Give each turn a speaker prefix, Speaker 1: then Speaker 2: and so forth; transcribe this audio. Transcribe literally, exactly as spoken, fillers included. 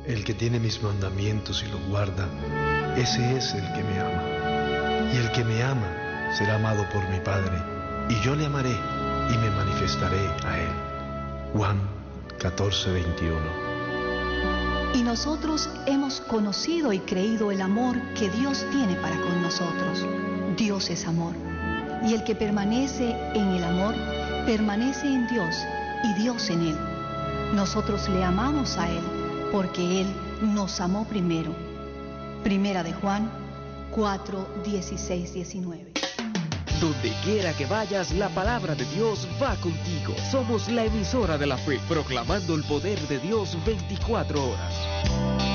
Speaker 1: El que tiene mis mandamientos y los guarda, ese es el que me ama. Y el que me ama será amado por mi Padre, y yo le amaré y me manifestaré a él. Juan catorce, veintiuno.
Speaker 2: Y nosotros hemos conocido y creído el amor que Dios tiene para con nosotros. Dios es amor. Y el que permanece en el amor, permanece en Dios y Dios en él. Nosotros le amamos a él porque él nos amó primero. Primera de Juan cuatro, dieciséis, diecinueve.
Speaker 3: Donde quiera que vayas, la palabra de Dios va contigo. Somos la emisora de la fe, proclamando el poder de Dios veinticuatro horas.